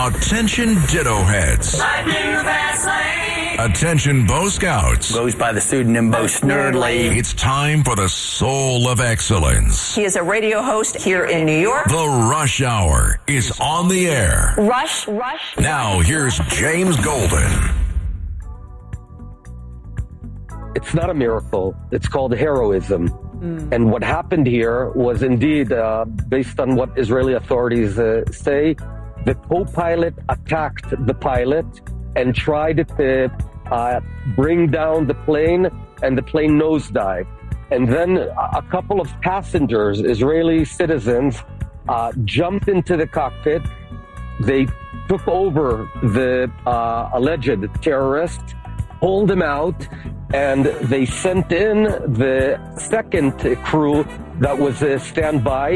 Attention Ditto Heads. Attention Bo Scouts. Goes by the pseudonym Bo Snerdley. It's time for the Soul of Excellence. He is a radio host here in New York. The Rush Hour is on the air. Rush. Now here's James Golden. It's not a miracle. It's called heroism. And what happened here was indeed, based on what Israeli authorities say, the co-pilot attacked the pilot and tried to bring down the plane, and the plane nosedived. And then a couple of passengers, Israeli citizens, jumped into the cockpit. They took over the alleged terrorist, pulled him out, and they sent in the second crew that was standby.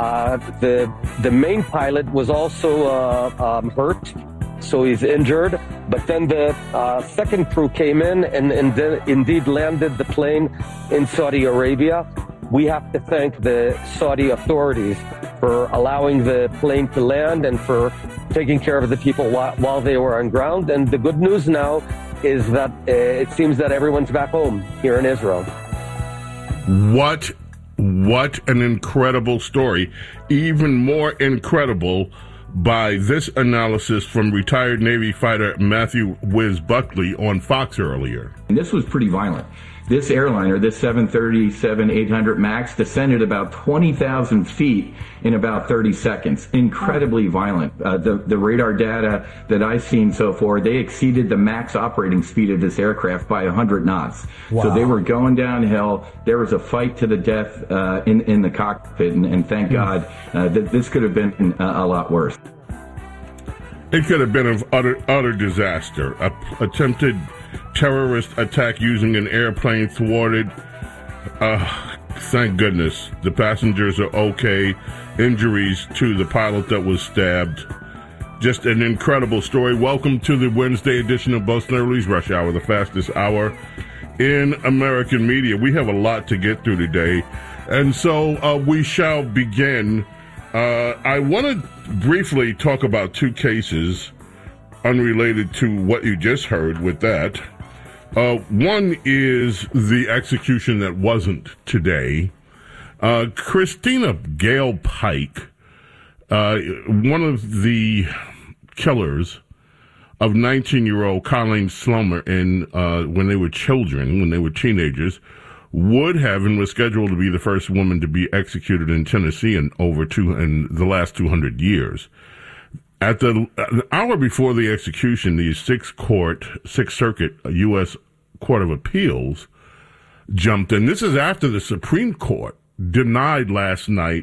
The main pilot was also hurt, so he's injured. But then the second crew came in and indeed landed the plane in Saudi Arabia. We have to thank the Saudi authorities for allowing the plane to land and for taking care of the people while they were on ground. And the good news now is that it seems that everyone's back home here in Israel. What an incredible story. Even more incredible by this analysis from retired Navy fighter Matthew Wiz Buckley on Fox earlier. And this was pretty violent. This airliner, this 737-800 MAX, descended about 20,000 feet in about 30 seconds. Incredibly violent. The radar data that I've seen so far, they exceeded the max operating speed of this aircraft by 100 knots. Wow. So they were going downhill. There was a fight to the death in the cockpit, and thank God that this could have been a lot worse. It could have been an utter disaster. Attempted terrorist attack using an airplane thwarted. Thank goodness the passengers are okay. Injuries to the pilot that was stabbed. Just an incredible story. Welcome to the Wednesday edition of Bo Snerdley's Rush Hour, the fastest hour in American media. We have a lot to get through today, and so we shall begin. I want to briefly talk about two cases unrelated to what you just heard with that. One is the execution that wasn't today. Christina Gale Pike, one of the killers of 19-year-old Colleen Slummer when they were children, when they were teenagers, would have and was scheduled to be the first woman to be executed in Tennessee in the last 200 years. At an hour before the execution, the Sixth Circuit U.S. Court of Appeals jumped in. This is after the Supreme Court denied last night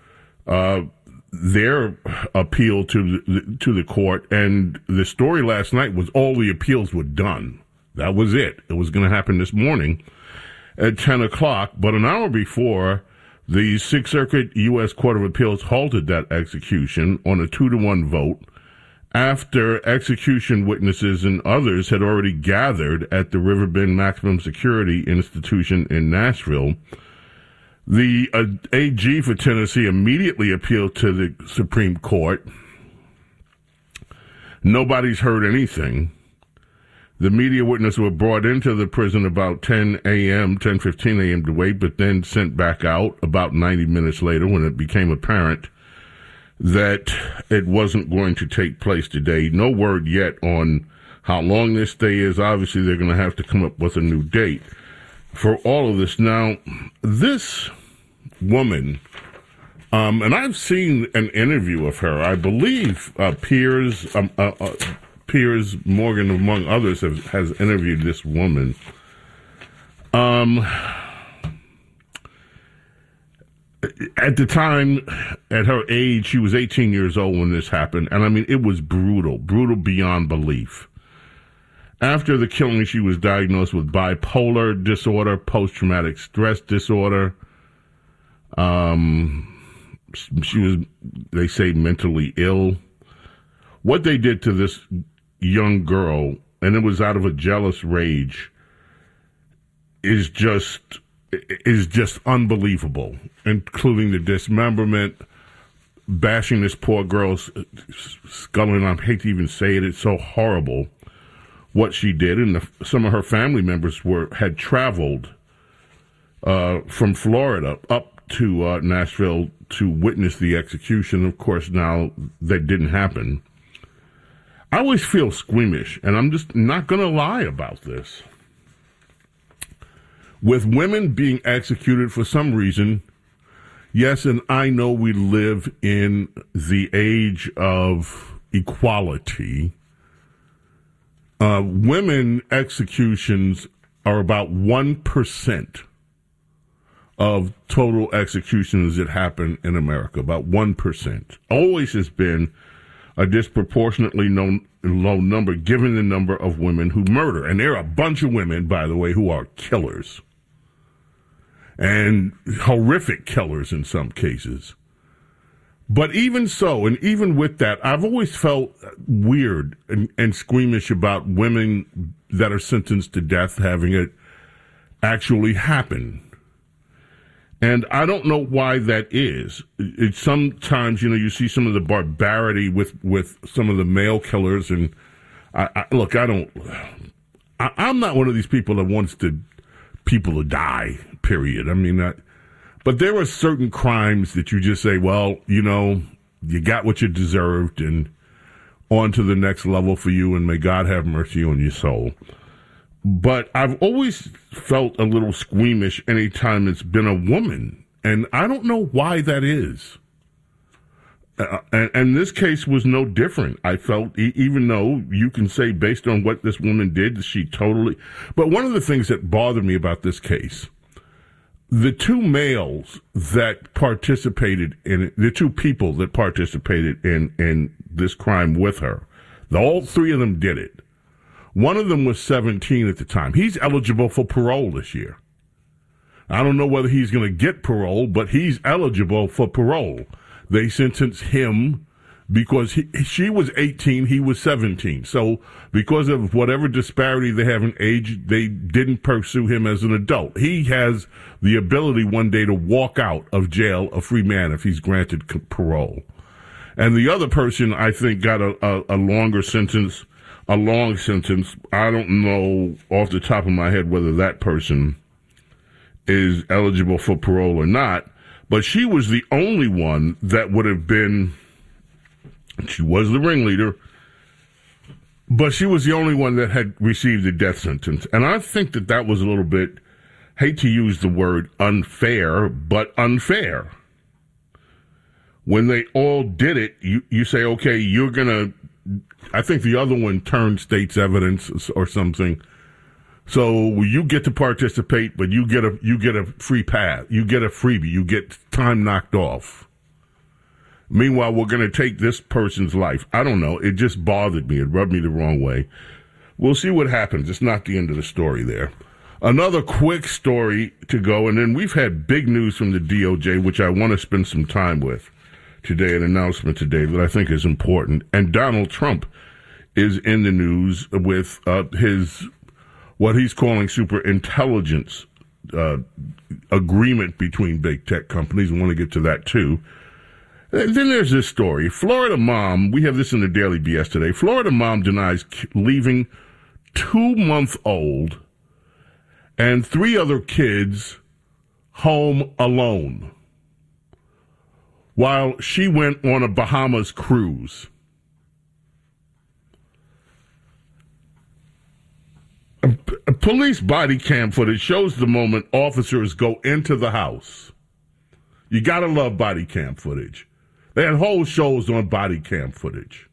their appeal to the court, and the story last night was all the appeals were done. That was it. It was going to happen this morning at 10 o'clock, but an hour before, the Sixth Circuit U.S. Court of Appeals halted that execution on a 2-1 vote after execution witnesses and others had already gathered at the Riverbend Maximum Security Institution in Nashville. The AG for Tennessee immediately appealed to the Supreme Court. Nobody's heard anything. The media witnesses were brought into the prison about 10:15 a.m. to wait, but then sent back out about 90 minutes later when it became apparent that it wasn't going to take place today. No word yet on how long this stay is. Obviously, they're going to have to come up with a new date for all of this. Now, this woman, and I've seen an interview of her. I believe Piers Morgan, among others, has interviewed this woman. At the time, at her age, she was 18 years old when this happened. And I mean, it was brutal beyond belief. After the killing, she was diagnosed with bipolar disorder, post-traumatic stress disorder. She was, they say, mentally ill. What they did to this young girl, and it was out of a jealous rage, is just unbelievable, including the dismemberment, bashing this poor girl's skull, and I hate to even say it, it's so horrible what she did. And some of her family members had traveled from Florida up to Nashville to witness the execution. Of course, now that didn't happen. I always feel squeamish, and I'm just not going to lie about this. With women being executed for some reason, yes, and I know we live in the age of equality. Women executions are about 1% of total executions that happen in America, about 1%. Always has been a disproportionately low number given the number of women who murder. And there are a bunch of women, by the way, who are killers. And horrific killers in some cases. But even so, and even with that, I've always felt weird and squeamish about women that are sentenced to death having it actually happen. And I don't know why that is. It's sometimes, you see some of the barbarity with some of the male killers, and I'm not one of these people that wants people to die, period. I mean, but there are certain crimes that you just say, well, you got what you deserved, and on to the next level for you, and may God have mercy on your soul. But I've always felt a little squeamish anytime it's been a woman, and I don't know why that is. And this case was no different. I felt, even though you can say based on what this woman did, she totally... But one of the things that bothered me about this case, the two males that participated in it, the two people that participated in this crime with her, all three of them did it. One of them was 17 at the time. He's eligible for parole this year. I don't know whether he's going to get parole, but he's eligible for parole. They sentenced him because she was 18, he was 17. So because of whatever disparity they have in age, they didn't pursue him as an adult. He has the ability one day to walk out of jail a free man if he's granted parole. And the other person, I think, got a longer sentence. A long sentence. I don't know off the top of my head whether that person is eligible for parole or not, but she was the only one that would have been, she was the ringleader, but she was the only one that had received a death sentence. And I think that was a little bit, hate to use the word unfair, but unfair. When they all did it, you say, okay, you're going to, I think the other one turned state's evidence or something. So you get to participate, but you get a free pass. You get a freebie. You get time knocked off. Meanwhile, we're going to take this person's life. I don't know. It just bothered me. It rubbed me the wrong way. We'll see what happens. It's not the end of the story there. Another quick story to go, and then we've had big news from the DOJ, which I want to spend some time with today, an announcement today that I think is important. And Donald Trump is in the news with what he's calling super intelligence agreement between big tech companies. I want to get to that too. And then there's this story. Florida mom, we have this in the Daily BS today. Florida mom denies leaving 2-month-old and 3 other kids home alone while she went on a Bahamas cruise. A police body cam footage shows the moment officers go into the house. You gotta love body cam footage. They had whole shows on body cam footage.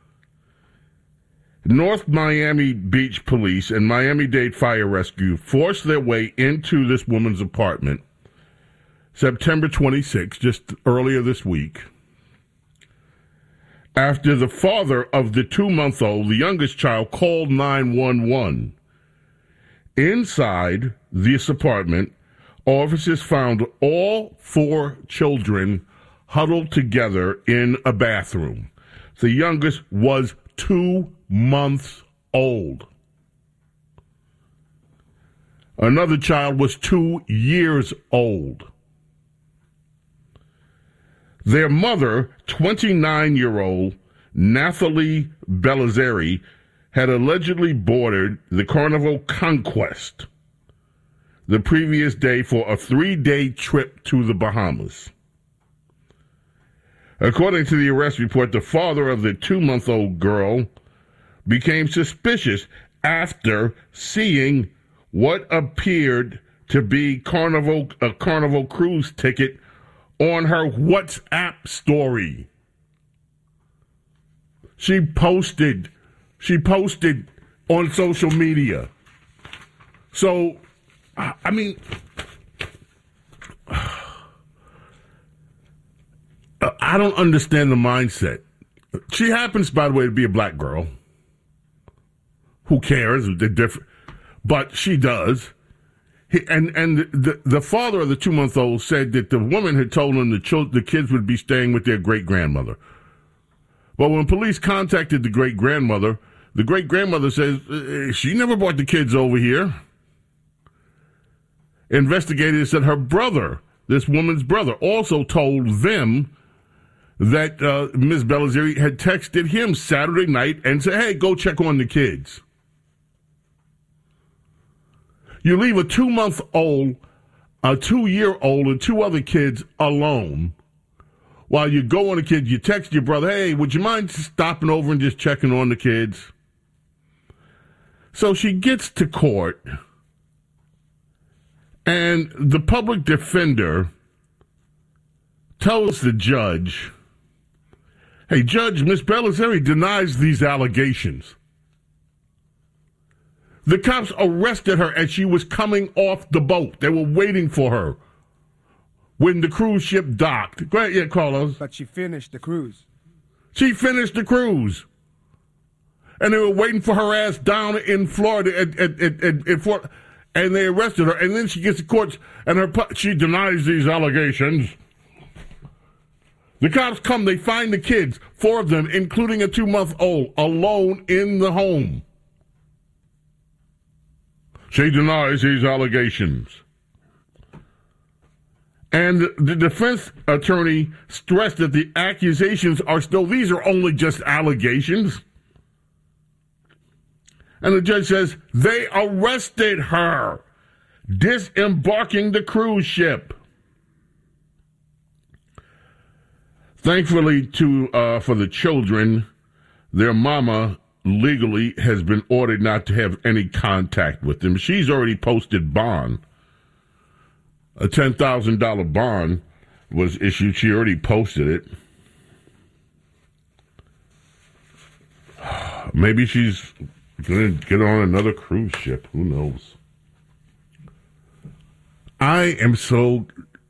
North Miami Beach Police and Miami-Dade Fire Rescue forced their way into this woman's apartment September 26th, just earlier this week, after the father of the 2-month-old, the youngest child, called 911. Inside this apartment, officers found all 4 children huddled together in a bathroom. The youngest was 2 months old. Another child was 2 years old. Their mother, 29-year-old Nathalie Bellizzeri, had allegedly boarded the Carnival Conquest the previous day for a 3-day trip to the Bahamas. According to the arrest report, the father of the 2-month-old girl became suspicious after seeing what appeared to be a Carnival cruise ticket on her WhatsApp story. She posted on social media. So, I mean, I don't understand the mindset. She happens, by the way, to be a black girl. Who cares? They're different. But she does. The father of the 2-month-old said that the woman had told him the kids would be staying with their great-grandmother. But when police contacted the great-grandmother says, she never brought the kids over here. Investigators said her brother, this woman's brother, also told them that Ms. Bellizzeri had texted him Saturday night and said, hey, go check on the kids. You leave a 2-month-old, a 2-year-old, and 2 other kids alone while you go on the kids. You text your brother, hey, would you mind stopping over and just checking on the kids? So she gets to court, and the public defender tells the judge, hey, Judge, Ms. Bellizzeri denies these allegations. The cops arrested her as she was coming off the boat. They were waiting for her when the cruise ship docked. Go ahead, yeah, Carlos. But she finished the cruise. She finished the cruise. And they were waiting for her ass down in Florida, and they arrested her. And then she gets to court, and she denies these allegations. The cops come, they find the kids, 4 of them, including a 2-month-old, alone in the home. She denies these allegations. And the defense attorney stressed that the accusations these are only just allegations. And the judge says, they arrested her, disembarking the cruise ship. Thankfully, for the children, their mama legally has been ordered not to have any contact with them. She's already posted bond. A $10,000 bond was issued. She already posted it. Maybe she's going to get on another cruise ship. Who knows? I am so...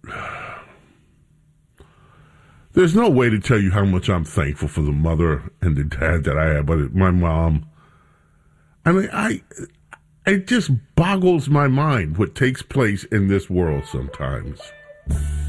There's no way to tell you how much I'm thankful for the mother and the dad that I have, but my mom. I mean, it just boggles my mind what takes place in this world sometimes.